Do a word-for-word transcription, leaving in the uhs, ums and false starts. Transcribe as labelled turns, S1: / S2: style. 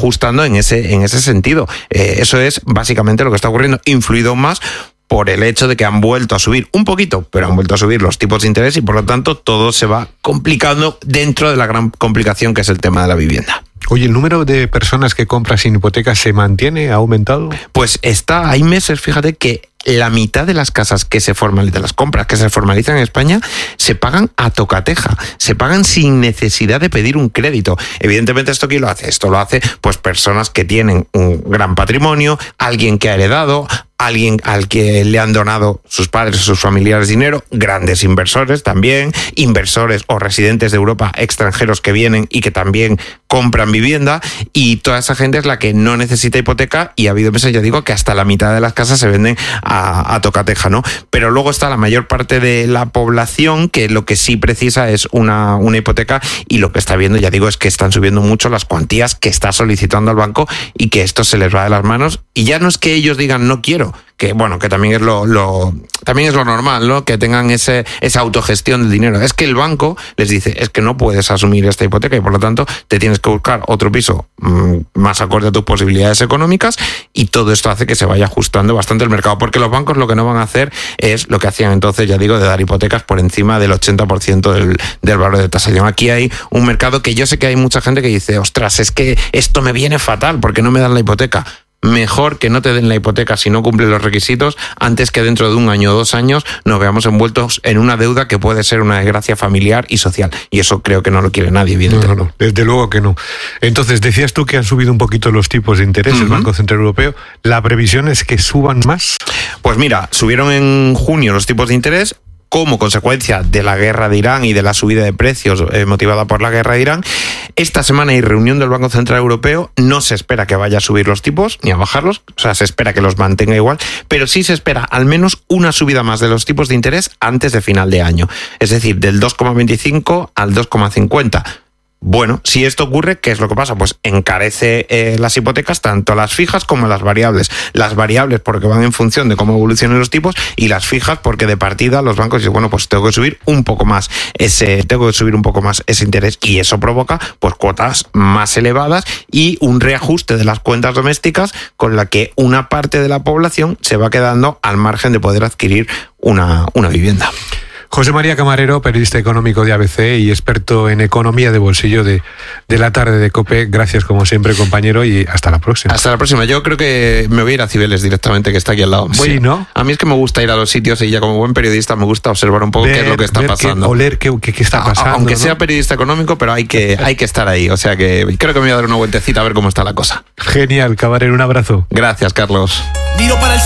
S1: ajustando en ese, en ese sentido. Eh, eso es básicamente lo que está ocurriendo, influido más por el hecho de que han vuelto a subir un poquito, pero han vuelto a subir los tipos de interés y por lo tanto todo se va complicando dentro de la gran complicación que es el tema de la vivienda.
S2: Oye, ¿el número de personas que compran sin hipoteca se mantiene? ¿Ha aumentado?
S1: Pues está, hay meses, fíjate, que la mitad de las casas que se formalizan, de las compras que se formalizan en España, se pagan a tocateja, se pagan sin necesidad de pedir un crédito. Evidentemente, ¿esto quién lo hace? Esto lo hace pues personas que tienen un gran patrimonio, alguien que ha heredado, alguien al que le han donado sus padres o sus familiares dinero, grandes inversores también, inversores o residentes de Europa extranjeros que vienen y que también compran vivienda, y toda esa gente es la que no necesita hipoteca, y ha habido meses, ya digo, que hasta la mitad de las casas se venden a, a tocateja, ¿no? Pero luego está la mayor parte de la población que lo que sí precisa es una, una hipoteca, y lo que está viendo, ya digo, es que están subiendo mucho las cuantías que está solicitando al banco y que esto se les va de las manos, y ya no es que ellos digan no quiero, que bueno, que también es lo, lo también es lo normal, ¿no? Que tengan ese esa autogestión del dinero. Es que el banco les dice, es que no puedes asumir esta hipoteca y por lo tanto te tienes que buscar otro piso mmm, más acorde a tus posibilidades económicas, y todo esto hace que se vaya ajustando bastante el mercado, porque los bancos lo que no van a hacer es lo que hacían entonces, ya digo, de dar hipotecas por encima del ochenta por ciento del, del valor de tasación. Aquí hay un mercado que yo sé que hay mucha gente que dice, ostras, es que esto me viene fatal porque no me dan la hipoteca. Mejor que no te den la hipoteca si no cumplen los requisitos, antes que dentro de un año o dos años nos veamos envueltos en una deuda que puede ser una desgracia familiar y social. Y eso creo que no lo quiere nadie, evidentemente.
S2: No, no, no, desde luego que no. Entonces, decías tú que han subido un poquito los tipos de interés, uh-huh. el Banco Central Europeo. ¿La previsión es que suban más?
S1: Pues mira, subieron en junio los tipos de interés como consecuencia de la guerra de Irán y de la subida de precios eh, motivada por la guerra de Irán. Esta semana hay reunión del Banco Central Europeo, no se espera que vaya a subir los tipos ni a bajarlos, o sea, se espera que los mantenga igual, pero sí se espera al menos una subida más de los tipos de interés antes de final de año, es decir, del dos coma veinticinco al dos coma cincuenta. Bueno, si esto ocurre, ¿qué es lo que pasa? Pues encarece eh, las hipotecas, tanto las fijas como las variables. Las variables porque van en función de cómo evolucionen los tipos, y las fijas porque de partida los bancos dicen, bueno, pues tengo que subir un poco más ese, tengo que subir un poco más ese interés, y eso provoca pues cuotas más elevadas y un reajuste de las cuentas domésticas, con la que una parte de la población se va quedando al margen de poder adquirir una, una vivienda.
S2: José María Camarero, periodista económico de A B C y experto en economía de bolsillo de, de la tarde de COPE. Gracias como siempre, compañero, y hasta la próxima.
S1: Hasta la próxima. Yo creo que me voy a ir a Cibeles directamente, que está aquí al lado.
S2: Voy, sí, ¿no?
S1: A mí es que me gusta ir a los sitios y ya como buen periodista me gusta observar un poco ver, qué es lo que está pasando.
S2: Qué, oler qué, qué, qué está pasando.
S1: Aunque
S2: ¿no?
S1: sea periodista económico, pero hay que, hay que estar ahí. O sea que creo que me voy a dar una vueltecita a ver cómo está la cosa.
S2: Genial, Camarero, un abrazo.
S1: Gracias, Carlos.